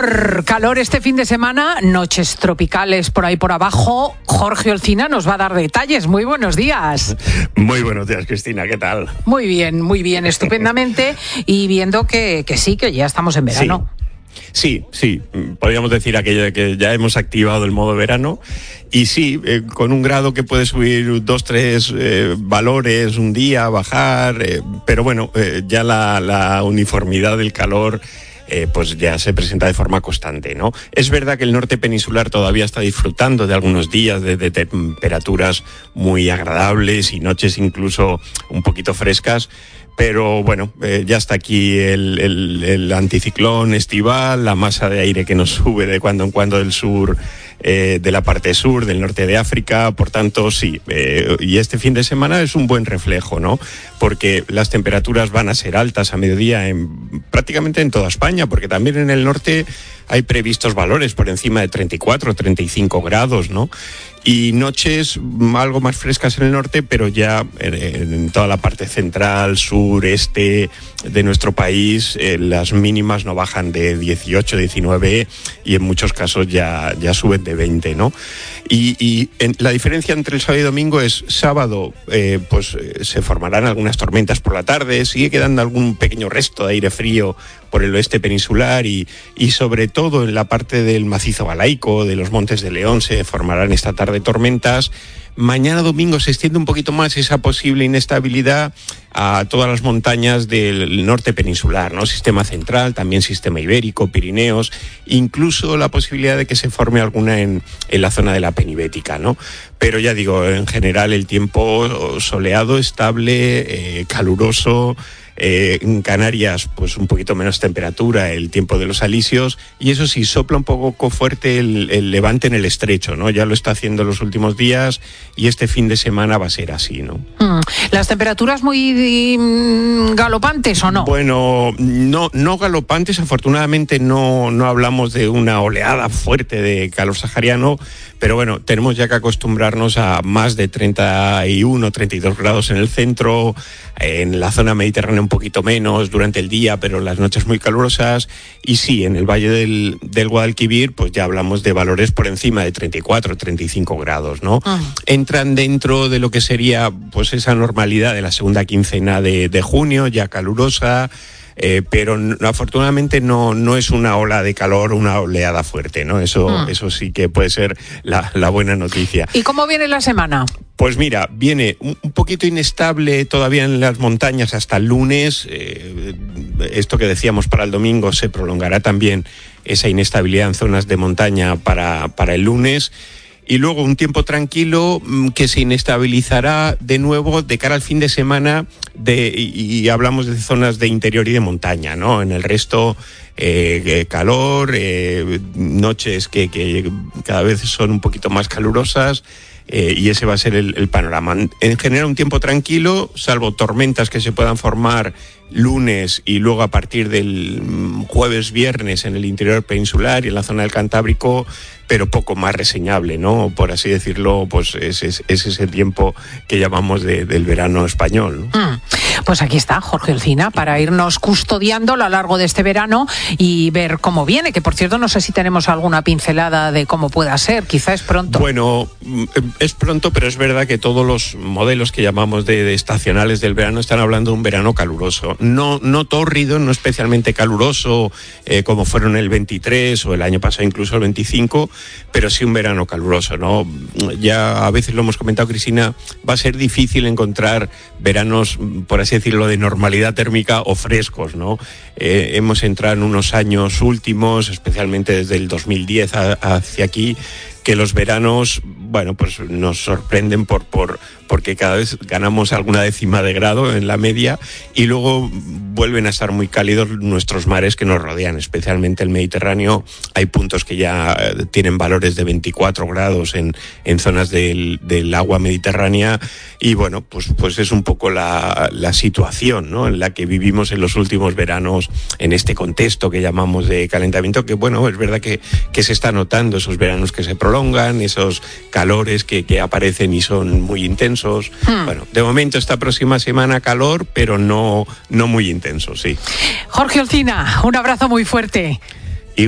Calor este fin de semana, noches tropicales por ahí por abajo. Jorge Olcina nos va a dar detalles. Muy buenos días. Muy buenos días, Cristina, ¿qué tal? Muy bien, estupendamente. Y viendo que sí, que ya estamos en verano. Sí, podríamos decir aquello de que ya hemos activado el modo verano y sí, con un grado que puede subir 2, 3 valores un día, bajar, pero bueno, ya la uniformidad del calor pues ya se presenta de forma constante, ¿no? Es verdad que el norte peninsular todavía está disfrutando de algunos días de temperaturas muy agradables y noches incluso un poquito frescas, pero bueno, ya está aquí el anticiclón estival, la masa de aire que nos sube de cuando en cuando del sur, de la parte sur, del norte de África, por tanto sí, y este fin de semana es un buen reflejo, ¿no? Porque las temperaturas van a ser altas a mediodía prácticamente en toda España, porque también en el norte hay previstos valores por encima de 34, 35 grados, ¿no? Y noches algo más frescas en el norte, pero ya en toda la parte central, sur, este de nuestro país, las mínimas no bajan de 18, 19 y en muchos casos ya suben de 20, ¿no? Y la diferencia entre el sábado y domingo es sábado, se formarán algunas tormentas por la tarde, sigue quedando algún pequeño resto de aire frío por el oeste peninsular y sobre todo en la parte del macizo balaico, de los Montes de León, se formarán esta tarde tormentas. Mañana domingo se extiende un poquito más esa posible inestabilidad a todas las montañas del norte peninsular, ¿no? Sistema central, también sistema ibérico, Pirineos, incluso la posibilidad de que se forme alguna en la zona de la penibética, ¿no? Pero ya digo, en general el tiempo soleado, estable, caluroso. En Canarias, pues un poquito menos temperatura, el tiempo de los alisios, y eso sí, sopla un poco fuerte el levante en el estrecho, ¿no? Ya lo está haciendo los últimos días y este fin de semana va a ser así, ¿no? ¿Las temperaturas muy galopantes o no? Bueno, no galopantes, afortunadamente no hablamos de una oleada fuerte de calor sahariano, pero bueno, tenemos ya que acostumbrarnos a más de 31, 32 grados en el centro, en la zona mediterránea un poquito menos durante el día, pero las noches muy calurosas. Y sí, en el valle del Guadalquivir, pues ya hablamos de valores por encima de 34, 35 grados, ¿no? Entran dentro de lo que sería pues esa normalidad de la segunda quincena de junio, ya calurosa, pero afortunadamente no es una ola de calor, una oleada fuerte, ¿no? Eso sí que puede ser la buena noticia. ¿Y cómo viene la semana? Pues mira, viene un poquito inestable todavía en las montañas hasta el lunes. Esto que decíamos para el domingo se prolongará también esa inestabilidad en zonas de montaña para el lunes. Y luego un tiempo tranquilo que se inestabilizará de nuevo de cara al fin de semana y hablamos de zonas de interior y de montaña, ¿no? En el resto calor, noches que cada vez son un poquito más calurosas. Y ese va a ser el panorama. En general un tiempo tranquilo, salvo tormentas que se puedan formar lunes y luego a partir del jueves, viernes en el interior peninsular y en la zona del Cantábrico, pero poco más reseñable, ¿no? Por así decirlo, pues es ese tiempo que llamamos del verano español, ¿no? Pues aquí está Jorge Olcina para irnos custodiando a lo largo de este verano y ver cómo viene, que por cierto no sé si tenemos alguna pincelada de cómo pueda ser, quizá es pronto. Bueno, es pronto, pero es verdad que todos los modelos que llamamos de estacionales del verano están hablando de un verano caluroso. No tórrido, no especialmente caluroso como fueron el 23 o el año pasado incluso el 25, pero sí un verano caluroso, ¿no? Ya a veces lo hemos comentado, Cristina, va a ser difícil encontrar veranos, por así decirlo, de normalidad térmica o frescos, ¿no? Hemos entrado en unos años últimos, especialmente desde el 2010 hacia aquí, que los veranos, bueno, pues nos sorprenden porque cada vez ganamos alguna décima de grado en la media y luego vuelven a estar muy cálidos nuestros mares que nos rodean, especialmente el Mediterráneo. Hay puntos que ya tienen valores de 24 grados en zonas del agua mediterránea y bueno, pues es un poco la situación, ¿no?, en la que vivimos en los últimos veranos en este contexto que llamamos de calentamiento, que bueno, es verdad que se está notando esos veranos que se prolongan, esos calores que aparecen y son muy intensos. Bueno, de momento esta próxima semana calor, pero no muy intenso, sí. Jorge Olcina, un abrazo muy fuerte.